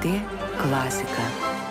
LRT klasika.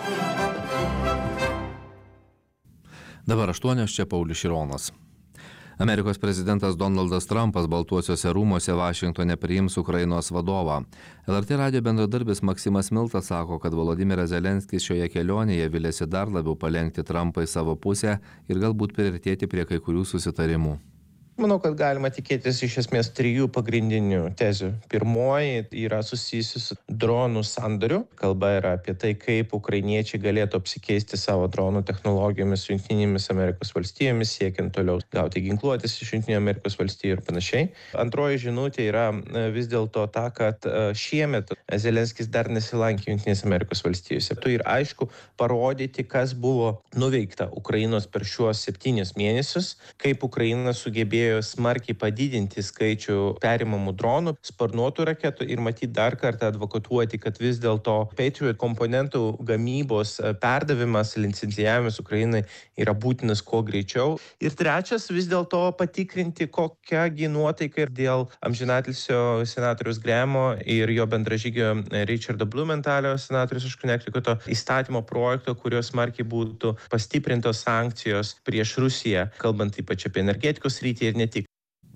Dabar 8 čia Paulius Šironas. Amerikos prezidentas Donaldas Trumpas Baltuosiuose rūmuose Vašingtone priims Ukrainos vadovą. LRT radijo bendradarbis Maksimas Miltas sako, kad Volodymyras Zelenskis šioje kelionėje vilėsi dar labiau palenkti Trumpą į savo pusę ir galbūt priartėti prie kai kurių susitarimų. Manau, kad galima tikėtis iš esmės 3 pagrindinių tezių. Pirmoji yra susijusi su dronų sandoriu. Kalba yra apie tai, kaip ukrainiečiai galėtų apsikeisti savo dronų technologijomis su Jungtinėmis Amerikos valstijomis, siekiant toliau gauti ginkluotės iš Jungtinių Amerikos valstijų ir panašiai. Antroji žinutė yra vis dėlto ta, kad šiemet Zelenskis dar nesilankė Jungtinės Amerikos valstijose. Tu ir aišku parodyti, kas buvo nuveikta Ukrainos per šiuos 7 mėnesius, kaip Ukraina sugebėjo smarkiai padidinti skaičių perimamų dronų, sparnuotų raketų ir matyti dar kartą advokatuoti, kad vis dėlto Patriot komponentų gamybos perdavimas, licencijavimas Ukrainai yra būtinas kuo greičiau. Ir trečias, vis dėlto patikrinti, kokiagi nuotaika ir dėl amžinatilsio senatoriaus Grahamo ir jo bendražygio Richardo Blumentalio, senatorius iš Konektikuto, įstatymo projekto, kurio smarkiai būtų pastiprintos sankcijos prieš Rusiją, kalbant ypač apie energetikos sritį ir ne tik.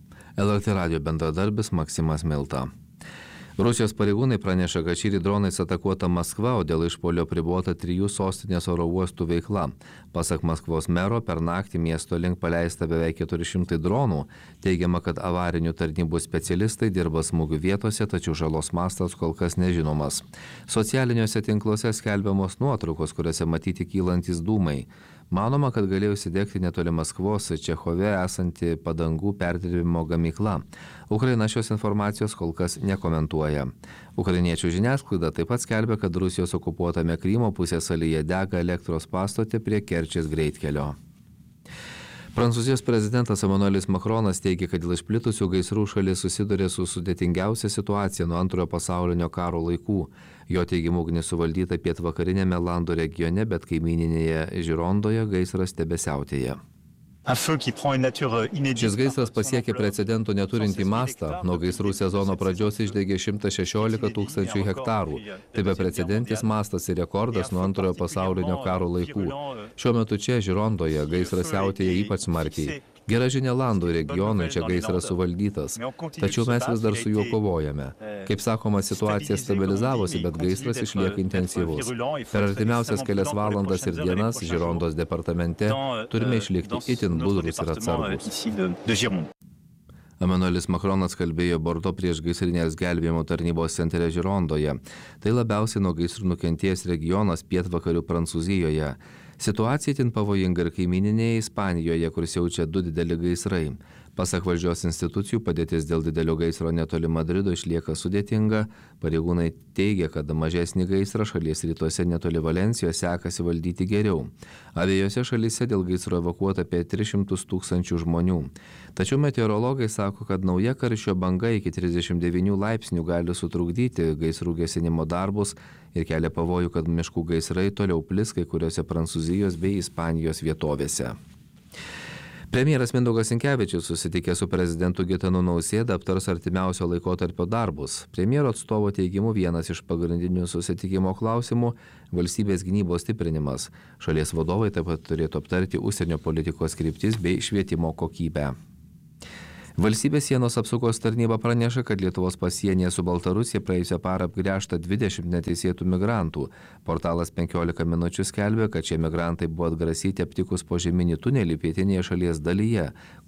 LRT radijo bendradarbis Maksimas Milta. Rusijos pareigūnai praneša, kad šįryt dronais atakuota Maskva, o dėl išpuolio apribota 3 sostinės oro uostų veikla. Pasak Maskvos mero, per naktį miesto link paleista beveik 400 dronų. Teigiama, kad avarinių tarnybų specialistai dirba smūgių vietose, tačiau žalos mastas kol kas nežinomas. Socialiniuose tinkluose skelbiamos nuotraukos, kuriuose matyti kylantis dūmai. Manoma, kad galėjo įsidegti netoli Maskvos Čechove esanti padangų perdirbimo gamykla. Ukraina šios informacijos kol kas nekomentuoja. Ukrainiečių žiniasklaida taip pat skelbia, kad Rusijos okupuotame Krymo pusiasalyje dega elektros pastotė prie Kerčės greitkelio. Prancūzijos prezidentas Emmanuelis Macronas teigia, kad dėl išplitusių gaisrų šalis susiduria su sudėtingiausia situacija nuo Antrojo pasaulinio karo laikų. Jo teigimu ugnis suvaldyta pietvakarinėme Lando regione, bet kaimyninėje Žirondoje gaisras tebesiautėja. Šis gaisras pasiekė precedentų neturintį mastą. Nuo gaisrų sezono pradžios išdegė 116 000 hektarų. Tai beprecedentis mastas ir rekordas nuo Antrojo pasaulinio karo laikų. Šiuo metu čia, Žirondoje, gaisras siautėja ypač smarkiai. Gera žinia Landų regionui, čia gaisras suvaldytas. Tačiau mes vis dar su juo kovojame. Kaip sakoma, situacija stabilizavosi, bet gaisras išlieka intensyvus. Per artimiausias kelias valandas ir dienas Žirondos departamente turime išlikti itin budrūs ir atsargūs. Emmanuelis Macronas kalbėjo Bordo priešgaisrinės gelbėjimo tarnybos centre Žirondoje. Tai labiausiai nuo gaisrų nukentėjęs regionas pietvakarių Prancūzijoje. Situacija itin pavojinga ir kaimyninėje Ispanijoje, kur siaučia 2 dideli gaisrai. Pasak valdžios institucijų, padėtis dėl didelio gaisro netoli Madrido išlieka sudėtinga. Pareigūnai teigia, kad mažesnį gaisrą šalies rytuose netoli Valencijos sekasi valdyti geriau. Abiejose šalyse dėl gaisro evakuota apie 300 000 žmonių. Tačiau meteorologai sako, kad nauja karščio banga iki 39 laipsnių gali sutrukdyti gaisrų gesinimo darbus ir kelia pavojų, kad miškų gaisrai toliau plis kai kuriuose Prancūzijos bei Ispanijos vietovėse. Premjeras Mindaugas Sinkevičius susitikė su prezidentu Gitanu Nausėda aptars artimiausio laikotarpio darbus. Premjero atstovo teigimu vienas iš pagrindinių susitikimo klausimų – valstybės gynybos stiprinimas. Šalies vadovai taip pat turėtų aptarti užsienio politikos kryptis bei švietimo kokybę. Valstybės sienos apsaugos tarnyba praneša, kad Lietuvos pasienyje su Baltarusija praėjusią parą apgręžta 20 neteisėtų migrantų. Portalas 15 minučių skelbia, kad šie migrantai buvo atgrasyti aptikus požeminį tunelį pietinėje šalies dalyje,